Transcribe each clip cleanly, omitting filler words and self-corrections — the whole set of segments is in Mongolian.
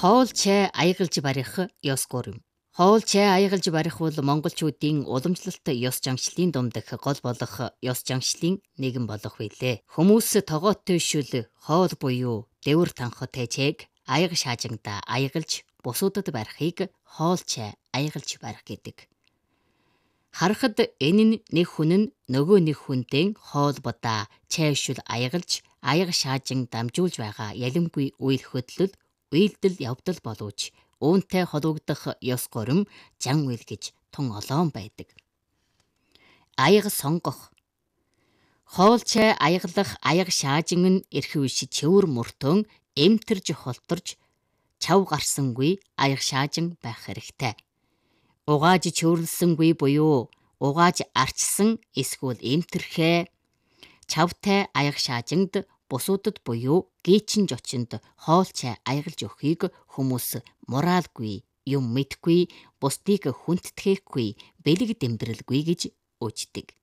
Хоол чай аягалж барих ёс гурим. Хоол чай аягалж барих бол монголчуудын уламжлалт ёс заншлын дундах гол болох ёс заншлын нэгэн болох билээ. Хүмүүс тогоотой шүл хоол буюу дэвэр танхтай чайг аяга шаажингда аягалж бусуудад барихыг хоол чай аягалж барих гэдэг. Харахад энэ нь нэг хүн нь нөгөө нэг хүнтэй хоолбодоо чай шүл аягалж аяга шаажин дамжуулж байгаа ялимгүй үйл хөдлөл үйлдэл явдал боловч үүнтэй холбогдох ёс гурим жан үйл гэж тун олоон байдаг. Аяга сонгох. Хоол чай аяглах аяга шаажин нь эрх үш чөвөр мөртөн эмтэрж холторж чав гарсангүй аяга шаажин байх хэрэгтэй. Угааж чөвөрлсөнгүй буюу угааж арчсан эсвэл эмтэрхээ чавтай аяга шаажинд бусуудад буюу гээчин жочинд хоол чай аягалж өгөхийг хүмүүс моралгүй, юм мэдгүй, бусдыг хүндтгэхгүй, бэлэг дэмбэрэлгүй гэж үздэг.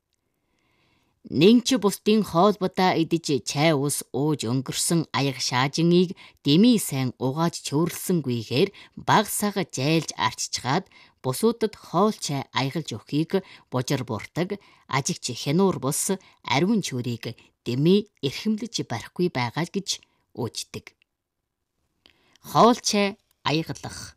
Нинч бусдын хоолбодоо идэж чай ус ууж өнгөрсөн аяга шаажиныг дэмий сайн угааж чөвөрлсөнгүйгээр баг сага жайлж арчичгаад бусуудад хоол чай аягалж өгөхийг бужир буртаг, ажигч хянуур бус ариун чүрийг дэмий эрхэмлэж барихгүй байгаа гэж үздэг. Хоол чай аягалах.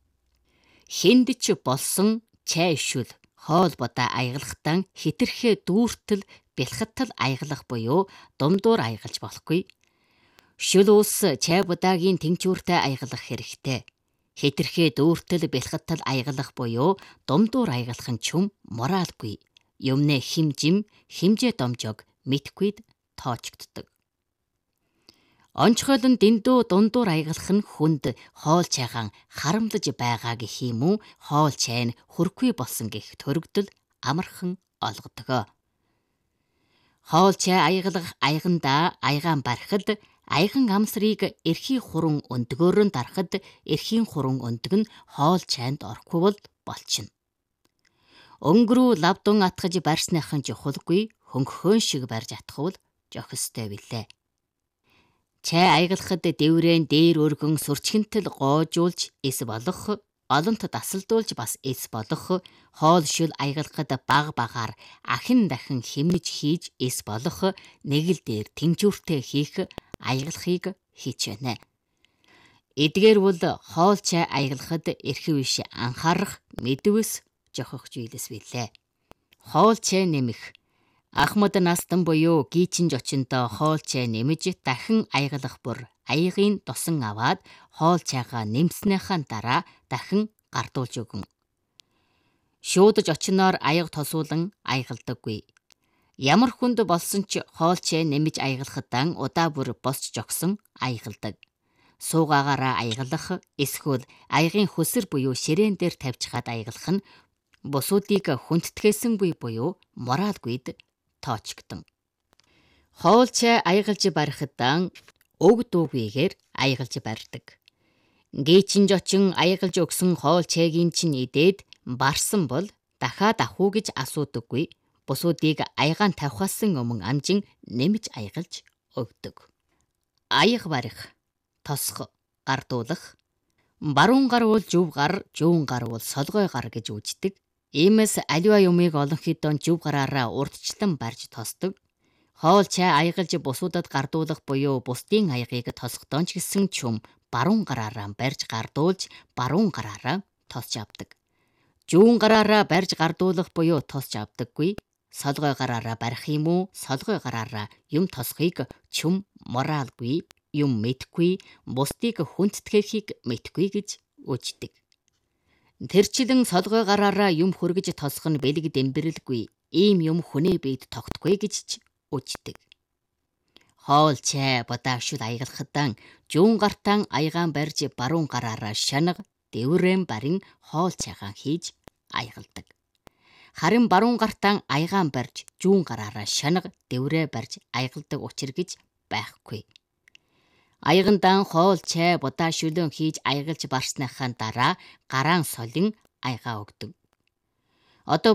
Хэнд ч болсон чай шүл хоолбодоо аягалахтан хэтэрхээ дүүртэл бэлхаттал аягалах буюу думдуур аягалж болохгүй. Шүл ус чай будаагийн тэнцвэртэй аягалах хэрэгтэй. Хэтэрхээ дүүртэл бэлхаттал аягалах буюу думдуур аягалах нь чүм моралгүй. Юмнэ химжээ домжог мэдхүйд тоочгддог. Онцгойлон дэндүү дундуур аягалах нь хүнд хоол чайгаан харамлаж байгаа гэх юм уу, хоол чай нь хүрхгүй болсон гэх төрөгдөл амархан олгодог. Хоол чай аягалах аягандаа аягаан барихад аяган амсрыг эрхийн хуран өндгөөрөн дарахад эрхийн хуран өндөг нь хоол чайнд орохгүй бол болчихно. Өнгөрөө лавдун атгаж барьсныхан жухалгүй хөнгөхөн шиг барьж атхвал жохистой билээ. Чай аягалахад дэврэн дээр өргөн сүрчгэнтэл гоожуулж эс болох, олонт дасалдуулж бас эс болох, хоол шүл аягалахад баг багаар ахин дахин хэмнэж хийж эс болох, нэг л дээр тэнцвэртэй хийх аягалахыг хийж байна. Эдгээр бол хоол чай аягалахад эрхэв биш анхаарах мэдвэс жохох зүйлс билээ. Хоол чай нэмэх. Ахмад настан буюу гийчин жочиндоо хоол чай нэмэж дахин аягалах бүр аягийн досон аваад хоол чайгаа нэмснийхаа дараа дахин гардуулж өгөн. Шуудаж очиноор аяга тосуулан аягалдаггүй. Ямар хүнд болсон ч хоол чай нэмэж аягалахадан удаа бүр босч жогсон аягалдаг. Суугаагаараа аягалах эсвэл аягийн хөсөр буюу ширээн дээр тавьчихад аягалах нь бусуудыг хүндтгэсэнгүй буюу моралгүйд тоочгдон. Хоол чай аягалж барихадан өг дүүгүйгээр аягалж барьдаг. Гээчин жочин аягалж өгсөн хоол чайгийн чинь идээд барсан бол дахиад авах уу гэж асуудаггүй. Бусуудыг аягаан тавихаас өмнө амжин нэмж аягалж өгдөг. Аяга барих, тосох, гардуулах. Баруун гар бол зөв гар, зүүн гар бол солгой гар гэж үздэг. Иймээс аливаа юмыг олон хэдэн зөв гараараа урдчлан барьж тосдог. Хоол чай аягалж бусуудад гардуулах буюу бусдын аягийг тосгодон ч гэсэн чүм баруун гараараа барьж гардуулж баруун гараараа тосч авдаг. Зүүн гараараа барьж гардуулах буюу тосч авдаггүй. Солгой гараараа барих юм уу, солгой гараараа юм тосхийг чүм моралгүй, юм мэдхгүй, бусдыг хүндтгэхийг мэдхгүй гэж үздэг. Тэрчлэн солгой гараараа юм хөргөж тосох нь бэлэг дэмбэрэлгүй, ийм юм хүнээ бийд тогтгүй гэж ч үздэг. Хоол чай бодаа шүл аягалахадан зүүн гартан аягаан барьж баруун гараараа шанаг дэврэн барин хоол чайгаан хийж аягалдаг. Харин баруун гартан аягаан барьж зүүн гараараа шанаг дэврээ барьж аягалдаг учир гэж байхгүй. Аягандан хоол чай будаа шүлэн хийж аягалж барсныхаа дараа гараан солин аягаа өгдөг. Одоо